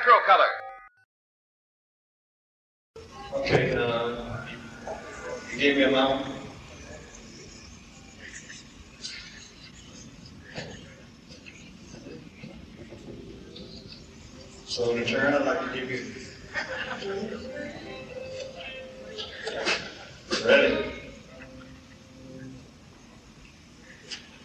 retro color. Okay, you gave me a amount. So in return, I'd like to give you. Ready?